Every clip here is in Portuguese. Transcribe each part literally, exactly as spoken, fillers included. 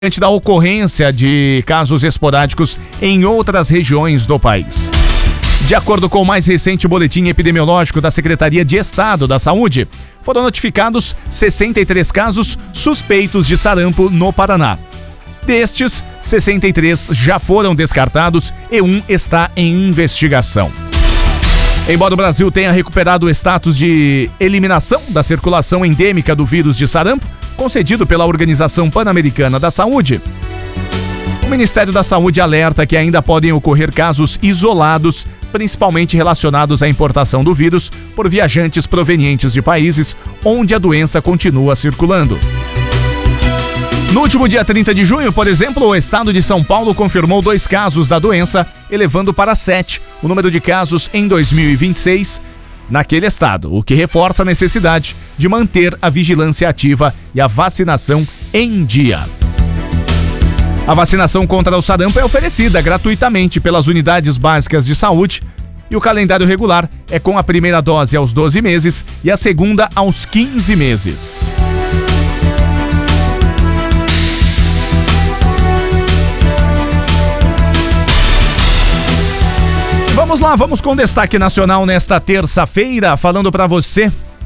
diante da ocorrência de casos esporádicos em outras regiões do país. De acordo com o mais recente boletim epidemiológico da Secretaria de Estado da Saúde, foram notificados sessenta e três casos suspeitos de sarampo no Paraná. Destes, sessenta e três já foram descartados e um está em investigação. Embora o Brasil tenha recuperado o status de eliminação da circulação endêmica do vírus de sarampo, concedido pela Organização Pan-Americana da Saúde, o Ministério da Saúde alerta que ainda podem ocorrer casos isolados, principalmente relacionados à importação do vírus por viajantes provenientes de países onde a doença continua circulando. No último dia trinta de junho, por exemplo, o estado de São Paulo confirmou dois casos da doença, elevando para sete o número de casos em dois mil e vinte e seis naquele estado, o que reforça a necessidade de manter a vigilância ativa e a vacinação em dia. A vacinação contra o sarampo é oferecida gratuitamente pelas unidades básicas de saúde e o calendário regular é com a primeira dose aos doze meses e a segunda aos quinze meses. Vamos lá, vamos com destaque nacional nesta terça-feira, falando para você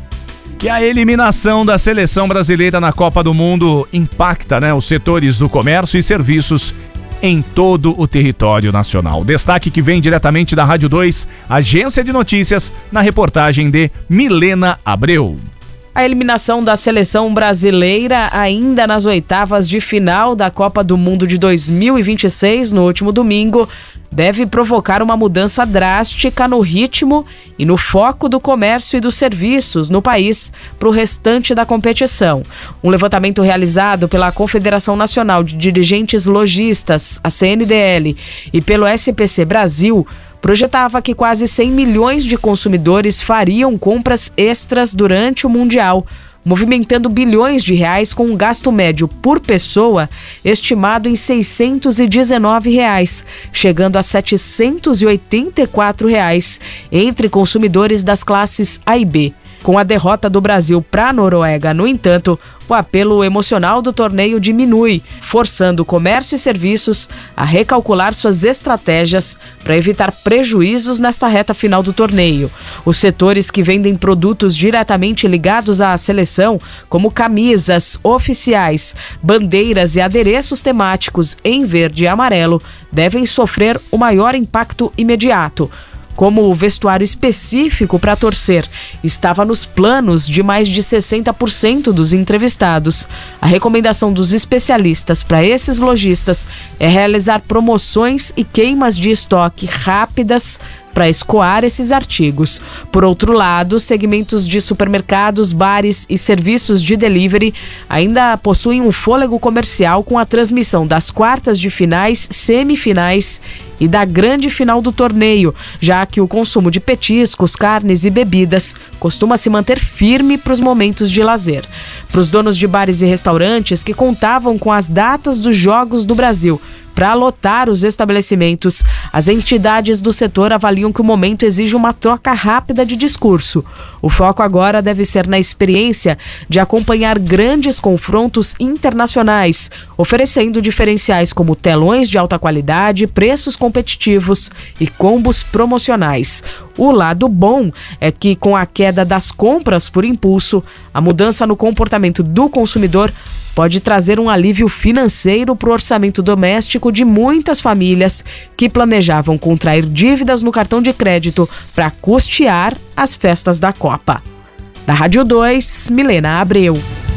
que a eliminação da seleção brasileira na Copa do Mundo impacta, né, os setores do comércio e serviços em todo o território nacional. Destaque que vem diretamente da Rádio dois, agência de notícias, na reportagem de Milena Abreu. A eliminação da seleção brasileira ainda nas oitavas de final da Copa do Mundo de dois mil e vinte e seis, no último domingo, deve provocar uma mudança drástica no ritmo e no foco do comércio e dos serviços no país para o restante da competição. Um levantamento realizado pela Confederação Nacional de Dirigentes Lojistas, a C N D L, e pelo S P C Brasil, projetava que quase cem milhões de consumidores fariam compras extras durante o Mundial, movimentando bilhões de reais com um gasto médio por pessoa estimado em seiscentos e dezenove reais, chegando a setecentos e oitenta e quatro reais entre consumidores das classes A e B. Com a derrota do Brasil para a Noruega, no entanto, o apelo emocional do torneio diminui, forçando o comércio e serviços a recalcular suas estratégias para evitar prejuízos nesta reta final do torneio. Os setores que vendem produtos diretamente ligados à seleção, como camisas oficiais, bandeiras e adereços temáticos em verde e amarelo, devem sofrer o maior impacto imediato. Como o vestuário específico para torcer estava nos planos de mais de sessenta por cento dos entrevistados, a recomendação dos especialistas para esses lojistas é realizar promoções e queimas de estoque rápidas para escoar esses artigos. Por outro lado, segmentos de supermercados, bares e serviços de delivery ainda possuem um fôlego comercial com a transmissão das quartas de finais, semifinais e da grande final do torneio, já que o consumo de petiscos, carnes e bebidas costuma se manter firme para os momentos de lazer. Para os donos de bares e restaurantes que contavam com as datas dos Jogos do Brasil para lotar os estabelecimentos, as entidades do setor avaliam que o momento exige uma troca rápida de discurso. O foco agora deve ser na experiência de acompanhar grandes confrontos internacionais, oferecendo diferenciais como telões de alta qualidade, preços competitivos e combos promocionais. O lado bom é que, com a queda das compras por impulso, a mudança no comportamento do consumidor pode trazer um alívio financeiro para o orçamento doméstico de muitas famílias que planejavam contrair dívidas no cartão de crédito para custear as festas da Copa. Da Rádio dois, Milena Abreu.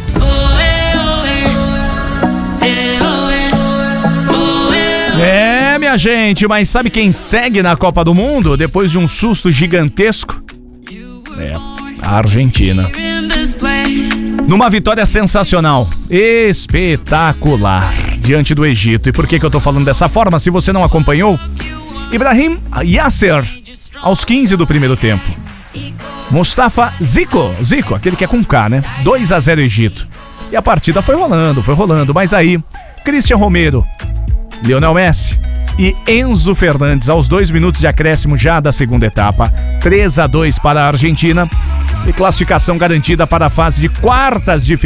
É, minha gente, mas sabe quem segue na Copa do Mundo depois de um susto gigantesco? É, a Argentina. Numa vitória sensacional, espetacular, diante do Egito. E por que que eu tô falando dessa forma? Se você não acompanhou, Ibrahim Yasser, aos quinze do primeiro tempo. Mustafa Zico, Zico, aquele que é com K, né? dois a zero Egito. E a partida foi rolando, foi rolando. Mas aí, Cristian Romero, Lionel Messi e Enzo Fernandes, aos dois minutos de acréscimo já da segunda etapa. três a dois para a Argentina e classificação garantida para a fase de quartas de final.